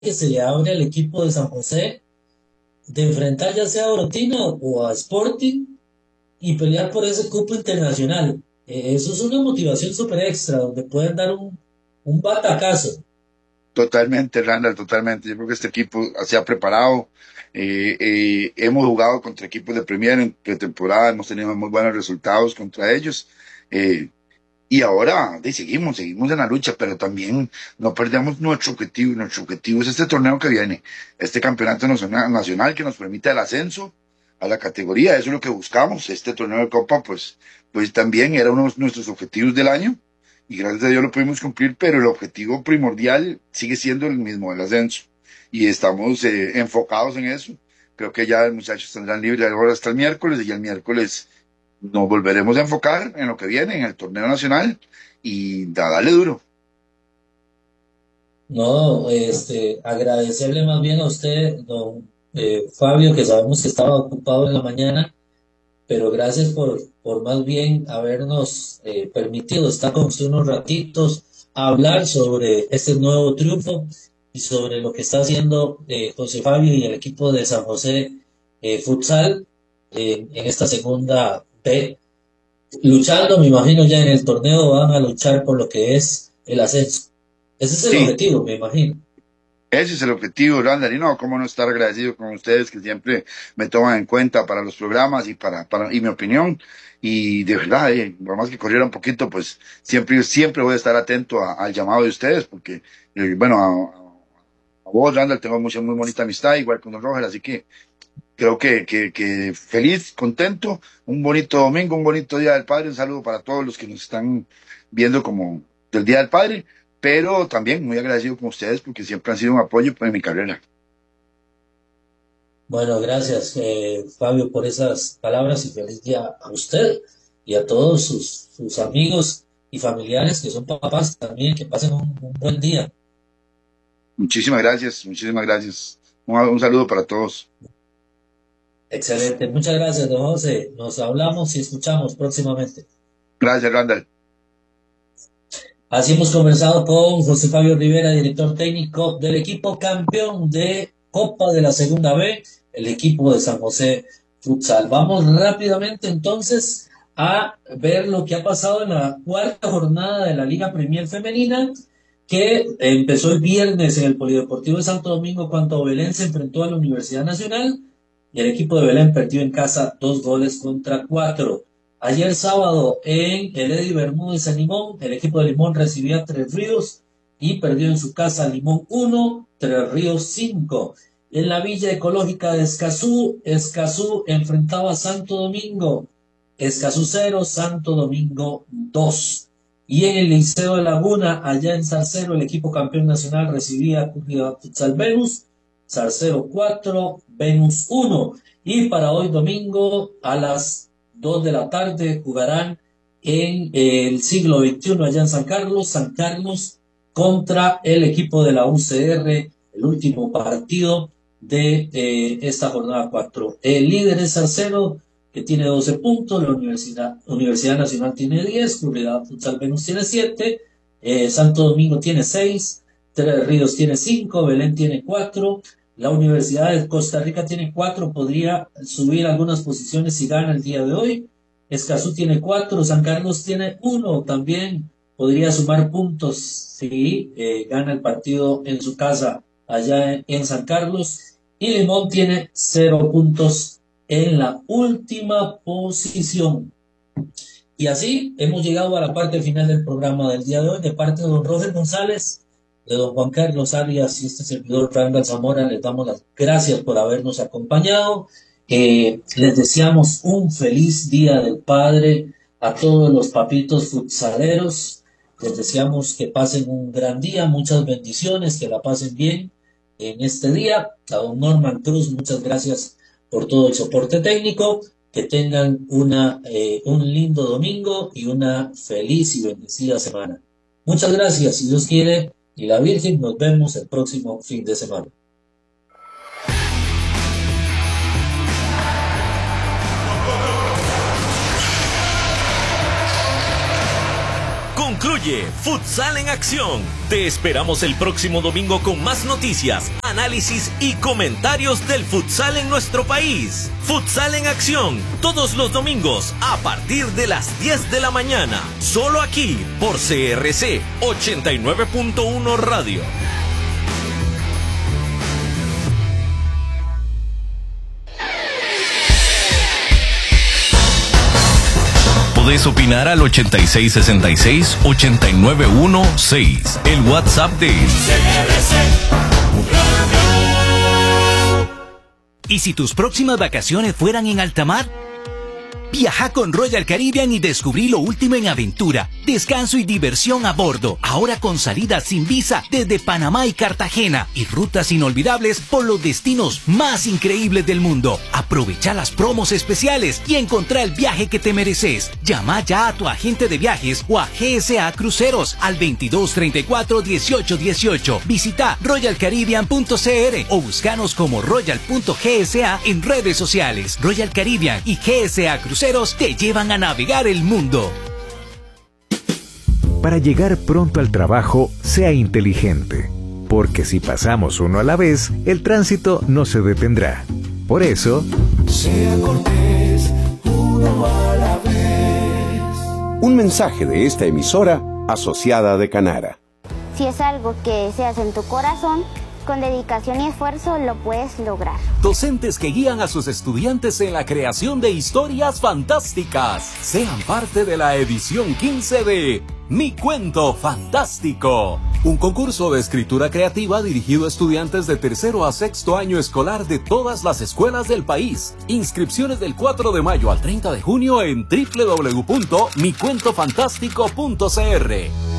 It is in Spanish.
que se le abre al equipo de San José de enfrentar ya sea a Orotina o a Sporting y pelear por ese cupo internacional. Eso es una motivación súper extra, donde pueden dar un batacazo. Totalmente, Randall, totalmente. Yo creo que este equipo se ha preparado. Hemos jugado contra equipos de Premier en pretemporada, hemos tenido muy buenos resultados contra ellos. Eh, y ahora seguimos en la lucha, pero también no perdemos nuestro objetivo. Nuestro objetivo es este torneo que viene, este campeonato nacional que nos permite el ascenso a la categoría. Eso es lo que buscamos. Este torneo de Copa, pues también era uno de nuestros objetivos del año y gracias a Dios lo pudimos cumplir, pero el objetivo primordial sigue siendo el mismo, el ascenso. Y estamos enfocados en eso. Creo que ya los muchachos tendrán libre ahora hasta el miércoles y el miércoles nos volveremos a enfocar en lo que viene, en el torneo nacional y darle duro. No, agradecerle más bien a usted, don Fabio, que sabemos que estaba ocupado en la mañana, pero gracias por más bien habernos permitido estar con usted unos ratitos, hablar sobre este nuevo triunfo y sobre lo que está haciendo José Fabio y el equipo de San José Futsal en esta segunda B. Luchando, me imagino ya en el torneo van a luchar por lo que es el ascenso. Ese es el Sí, objetivo, me imagino. ese es el objetivo, Randall. Y no, cómo no estar agradecido con ustedes que siempre me toman en cuenta para los programas y y mi opinión. Y de verdad, por más que corriera un poquito, pues siempre voy a estar atento al llamado de ustedes, porque, bueno, a vos, Randall, tengo mucha, muy bonita amistad, igual con Don Roger, así que creo que feliz, contento, un bonito domingo, un bonito Día del Padre, un saludo para todos los que nos están viendo como del Día del Padre, pero también muy agradecido con ustedes porque siempre han sido un apoyo en mi carrera. Bueno, gracias, Fabio, por esas palabras y feliz día a usted y a todos sus amigos y familiares que son papás también, que pasen un buen día. Muchísimas gracias, muchísimas gracias. Un saludo para todos. Excelente, muchas gracias, don José. Nos hablamos y escuchamos próximamente. Gracias, Randall. Así hemos conversado con José Fabio Rivera, director técnico del equipo campeón de Copa de la Segunda B, el equipo de San José Futsal. Vamos rápidamente entonces a ver lo que ha pasado en la cuarta jornada de la Liga Premier Femenina, que empezó el viernes en el Polideportivo de Santo Domingo cuando Belén se enfrentó a la Universidad Nacional y el equipo de Belén perdió en casa 2 goles contra 4. Ayer sábado en el Eddie Bermúdez en Limón, el equipo de Limón recibía a Tres Ríos y perdió en su casa Limón 1, Tres Ríos 5. En la Villa Ecológica de Escazú, Escazú enfrentaba a Santo Domingo, Escazú 0, Santo Domingo 2. Y en el Liceo de Laguna, allá en Zarcero, el equipo campeón nacional recibía a Curitiba Futsal Venus, Zarcero 4, Venus 1. Y para hoy domingo a las 2 de la tarde jugarán en el siglo XXI allá en San Carlos contra el equipo de la UCR, el último partido de esta jornada 4. El líder es Zarcero, que tiene 12 puntos, la Universidad Nacional tiene 10, Curitiba Futsal Venus tiene 7, Santo Domingo tiene 6, Tres Ríos tiene 5, Belén tiene 4, la Universidad de Costa Rica tiene 4, podría subir algunas posiciones si gana el día de hoy. Escazú tiene 4, San Carlos tiene 1, también podría sumar puntos si gana el partido en su casa allá en San Carlos. Y Limón tiene 0 puntos en la última posición. Y así hemos llegado a la parte final del programa del día de hoy. De parte de don Roger González, de don Juan Carlos Arias y este servidor Randall Zamora, les damos las gracias por habernos acompañado. Les deseamos un feliz Día del Padre a todos los papitos futsaleros. Les deseamos que pasen un gran día, muchas bendiciones, que la pasen bien en este día. A don Norman Cruz, muchas gracias por todo el soporte técnico. Que tengan un lindo domingo y una feliz y bendecida semana. Muchas gracias, si Dios quiere, y la Virgen, nos vemos el próximo fin de semana. Concluye Futsal en Acción. Te esperamos el próximo domingo con más noticias, análisis y comentarios del futsal en nuestro país. Futsal en Acción, todos los domingos a partir de las 10 de la mañana. Solo aquí por CRC 89.1 Radio. Podés opinar al 8666-89116, el WhatsApp de CRC Radio. ¿Y si tus próximas vacaciones fueran en alta mar? Viaja con Royal Caribbean y descubrí lo último en aventura, descanso y diversión a bordo. Ahora con salidas sin visa desde Panamá y Cartagena y rutas inolvidables por los destinos más increíbles del mundo. Aprovecha las promos especiales y encontrá el viaje que te mereces. Llama ya a tu agente de viajes o a GSA Cruceros al 2234-1818. Visita royalcaribbean.cr o búscanos como royal.gsa en redes sociales. Royal Caribbean y GSA Cruceros te llevan a navegar el mundo. Para llegar pronto al trabajo, sea inteligente, porque si pasamos uno a la vez, el tránsito no se detendrá. Por eso, sea cortés, uno a la vez. Un mensaje de esta emisora asociada de Canara. Si es algo que deseas en tu corazón, con dedicación y esfuerzo lo puedes lograr. Docentes que guían a sus estudiantes en la creación de historias fantásticas. Sean parte de la edición 15 de Mi Cuento Fantástico. Un concurso de escritura creativa dirigido a estudiantes de tercero a sexto año escolar de todas las escuelas del país. Inscripciones del 4 de mayo al 30 de junio en www.micuentofantástico.cr.